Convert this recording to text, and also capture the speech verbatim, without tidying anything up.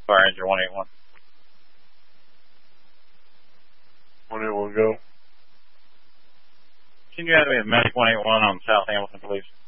Fire Ranger one eight one. one eight one, go. Can you have me a medic one eight one on South Hamilton, please?